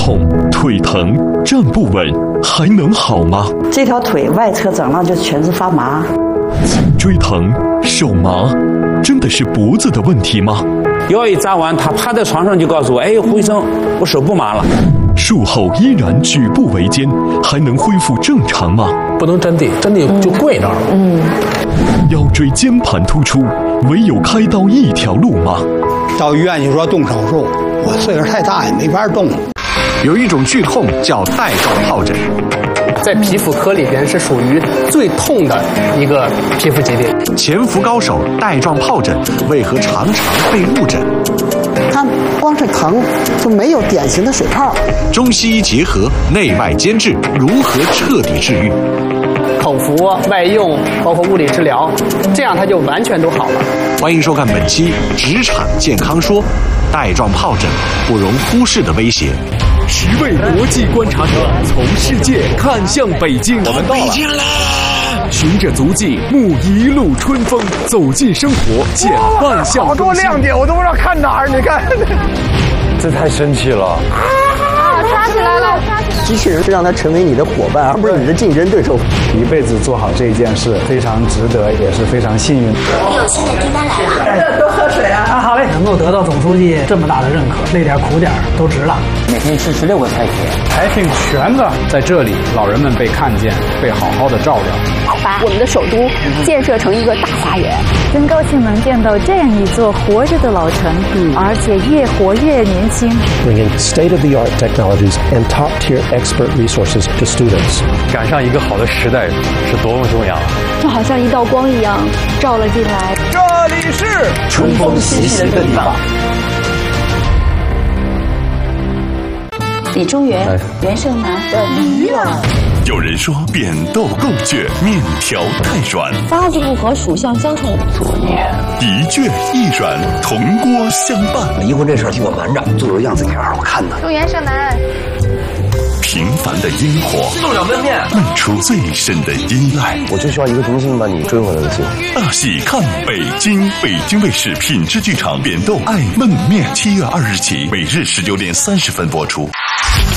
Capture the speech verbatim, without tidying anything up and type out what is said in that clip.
痛、腿疼、站不稳，还能好吗？ 这条腿外侧整了就全是发麻， 颈椎疼、手麻，真的是脖子的问题吗？ 药一扎完，他趴在床上就告诉我：“哎，胡医生，我手不麻了。” 术后依然举步维艰，还能恢复正常吗？ 不能真地，真地就跪那儿了。 嗯， 腰椎间盘突出，唯有开刀一条路吗？ 到医院就说动手术，我岁数太大也没法动。 有一种剧痛叫带状疱疹， 在皮肤科里边是属于最痛的一个皮肤疾病。 潜伏高手带状疱疹为何常常被误诊？ 它光是疼，就没有典型的水泡。 中西医结合，内外兼治，如何彻底治愈？ 口服、外用，包括物理治疗，这样它就完全都好了。 欢迎收看本期《职场健康说》，带状疱疹不容忽视的威胁。 十位国际观察者从世界看向北京， 我们到北京啦！ 循着足迹，沐一路春风，走进生活，减万象更新。 好多亮点，我都不知道看哪儿。你看， 这太神奇了！ 啊，抓起来了！ 机器人是让它成为你的伙伴，而不是你的竞争对手。 一辈子做好这一件事，非常值得，也是非常幸运。 有新的订单来了， 多喝水啊！ 啊，好嘞，能够得到总书记这么大的认可，累点苦点都值了。 每天吃十六个菜品， 还挺全的。在这里，老人们被看见，被好好的照料。 把我们的首都建设成一个大花园， 真高兴能见到这样一座活着的老城，嗯、而且越活越年轻。 Bringing state-of-the-art technologies and top-tier expert resources to students。 赶上一个好的时代是多么重要， 就好像一道光一样照了进来。 这里是春风习习的地方。 李中原、袁胜男的驴了。 有人说扁豆够倔，面条太软， 发子不和，属相相冲， 作孽。一倔一软，铜锅相伴。 离婚这事儿替我瞒着，做做样子给二我看呢。 祝袁胜男。 平凡的烟火， 弄两焖面， 问出最深的依赖。 我就需要一个明星把你追回来的机会。 大戏看北京，北京卫视品质剧场扁豆爱焖面，七月二日起，每日十九点三十分播出。